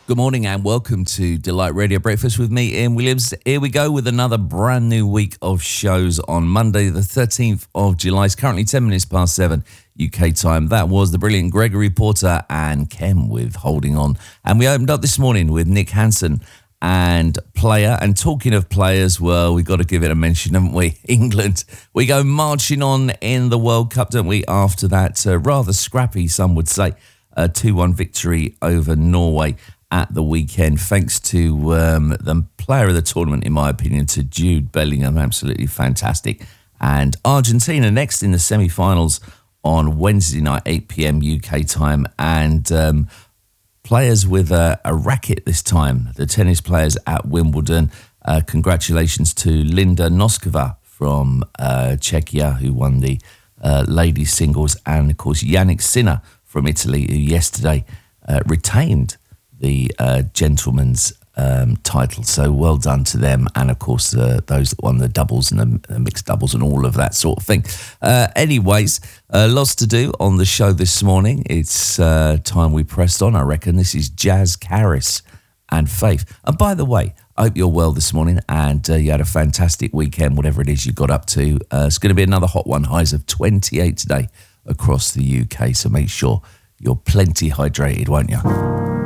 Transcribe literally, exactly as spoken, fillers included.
Good morning and welcome to Delight Radio Breakfast with me, Ian Williams. Here we go with another brand new week of shows on Monday, the thirteenth of July. It's currently ten minutes past seven U K time. That was the brilliant Gregory Porter and Kem with Holding On. And we opened up this morning with Nick Hansen and Player. And talking of players, well, we've got to give it a mention, haven't we? England. We go marching on in the World Cup, don't we, after that uh, rather scrappy, some would say, uh, two one victory over Norway at the weekend, thanks to um, the player of the tournament, in my opinion, to Jude Bellingham. Absolutely fantastic. And Argentina next in the semi-finals on Wednesday night, eight p.m. U K time. And um, players with a, a racket this time, the tennis players at Wimbledon. Uh, congratulations to Linda Noskova from uh, Czechia, who won the uh, ladies singles. And, of course, Yannick Sinner from Italy, who yesterday uh, retained the uh, gentleman's um, title. So well done to them. And of course, uh, those that won the doubles and the, the mixed doubles and all of that sort of thing. Uh, anyways, uh, lots to do on the show this morning. It's uh, time we pressed on, I reckon. This is Jazz Caris and Faith. And by the way, I hope you're well this morning and uh, you had a fantastic weekend, whatever it is you got up to. Uh, it's going to be another hot one. Highs of twenty-eight today across the U K. So make sure you're plenty hydrated, won't you?